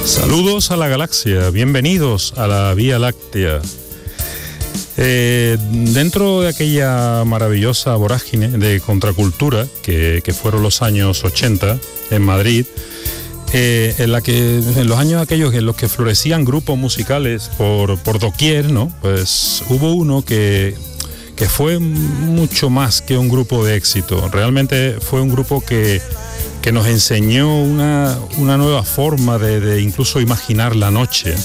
Saludos a la galaxia, bienvenidos a la Vía Láctea. Dentro de aquella maravillosa vorágine de contracultura que fueron los años 80 en Madrid, en los años aquellos en los que florecían grupos musicales por doquier, ¿no? Pues hubo uno que fue mucho más que un grupo de éxito. Realmente fue un grupo que nos enseñó una nueva forma de incluso imaginar la noche.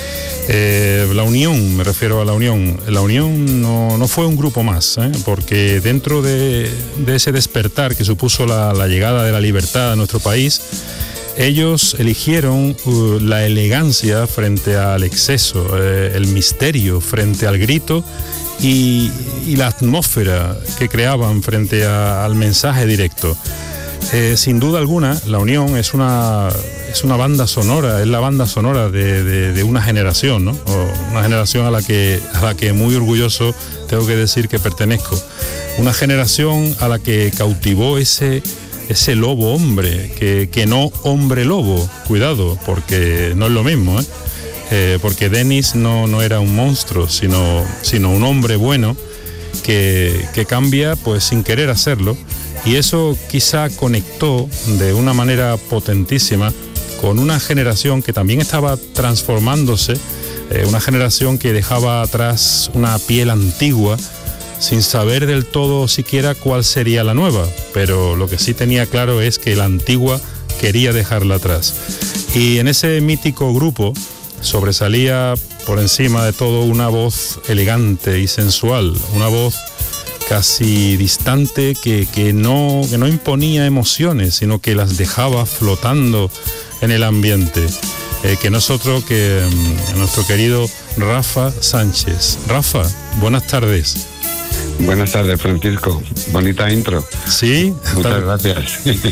La Unión, me refiero a La Unión. La Unión no fue un grupo más, porque dentro de ese despertar que supuso la llegada de la libertad a nuestro país, ellos eligieron la elegancia frente al exceso, el misterio frente al grito y la atmósfera que creaban frente al mensaje directo. Sin duda alguna, La Unión es una banda sonora, es la banda sonora de una generación, ¿no? O una generación a la que muy orgulloso tengo que decir que pertenezco. Una generación a la que cautivó ese lobo hombre, que no hombre lobo, cuidado, porque no es lo mismo, porque Denis no era un monstruo, sino un hombre bueno que cambia pues sin querer hacerlo. Y eso quizá conectó de una manera potentísima con una generación que también estaba transformándose, una generación que dejaba atrás una piel antigua sin saber del todo siquiera cuál sería la nueva, pero lo que sí tenía claro es que la antigua quería dejarla atrás. Y en ese mítico grupo sobresalía por encima de todo una voz elegante y sensual, una voz casi distante que no imponía emociones, sino que las dejaba flotando en el ambiente, que nosotros, nuestro querido Rafa Sánchez. Rafa, buenas tardes. Buenas tardes, Francisco. Bonita intro. Sí. Muchas gracias.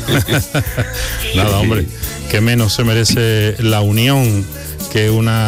Nada, hombre, que menos se merece La Unión que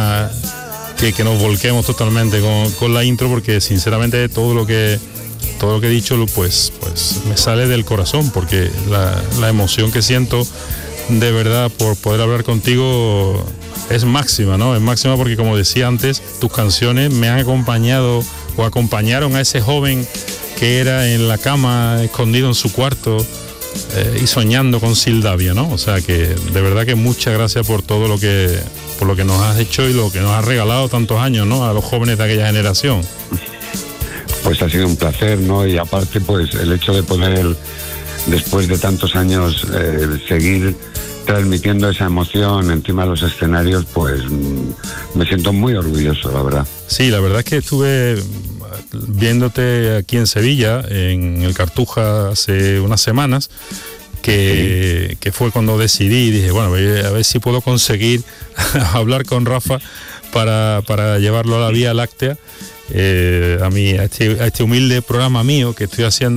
nos volquemos totalmente con la intro, porque sinceramente todo lo que he dicho pues me sale del corazón, porque la emoción que siento de verdad por poder hablar contigo es máxima, ¿no? Es máxima porque, como decía antes, tus canciones me han acompañado o acompañaron a ese joven que era en la cama, escondido en su cuarto y soñando con Sildavia, ¿no? O sea que de verdad que muchas gracias por todo lo que nos has hecho y lo que nos has regalado tantos años, ¿no? A los jóvenes de aquella generación. Pues ha sido un placer, ¿no? Y aparte, pues el hecho de poder, después de tantos años, seguir transmitiendo esa emoción encima de los escenarios, pues me siento muy orgulloso, la verdad. Sí, la verdad es que estuve viéndote aquí en Sevilla, en el Cartuja, hace unas semanas, que fue cuando decidí, dije, bueno, a ver si puedo conseguir hablar con Rafa para llevarlo a la Vía Láctea. A este humilde programa mío que estoy haciendo